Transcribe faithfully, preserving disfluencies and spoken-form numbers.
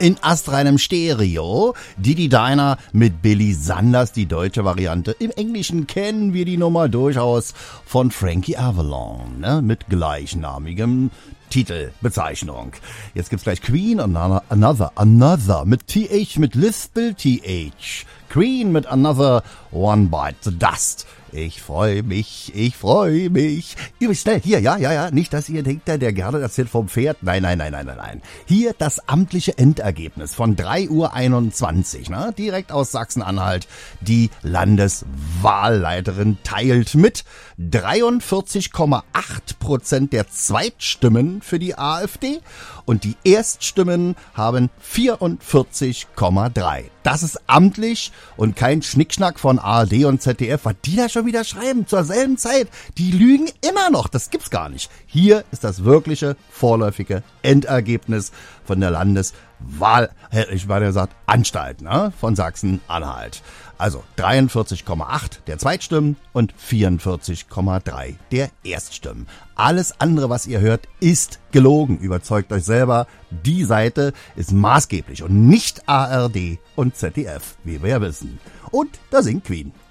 in astreinem Stereo. Didi Diner mit Billy Sanders, die deutsche Variante. Im Englischen kennen wir die Nummer durchaus von Frankie Avalon, ne? Mit gleichnamigem Titelbezeichnung. Jetzt gibt's gleich Queen, Another, Another, Another mit T H, mit Lispel T H. Queen mit Another One Bite the Dust. Ich freue mich, ich freue mich. Übrigens schnell, hier, ja, ja, ja, nicht, dass ihr denkt, der gerne erzählt vom Pferd. Nein, nein, nein, nein, nein, nein. Hier das amtliche Endergebnis von drei Uhr einundzwanzig, ne? Direkt aus Sachsen-Anhalt. Die Landeswahlleiterin teilt mit dreiundvierzig Komma acht Prozent der Zweitstimmen für die AfD und die Erststimmen haben vierundvierzig Komma drei. Das ist amtlich und kein Schnickschnack von A R D und Z D F, was die da schon wieder schreiben zur selben Zeit. Die lügen immer noch, das gibt's gar nicht. Hier ist das wirkliche vorläufige Endergebnis von der Landeswahl, ich meine gesagt, Anstalt, ne, von Sachsen-Anhalt. Also dreiundvierzig Komma acht der Zweitstimmen und vierundvierzig Komma drei der Erststimmen. Alles andere, was ihr hört, ist gelogen. Überzeugt euch selber, die Seite ist maßgeblich und nicht A R D und Z D F, wie wir ja wissen. Und da singt Queen.